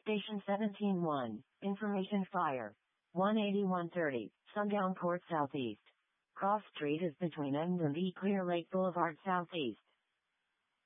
Station 17-1, Information Fire. 180-130, Sundown Court Southeast. Cross Street is between End and E Clear Lake Boulevard Southeast.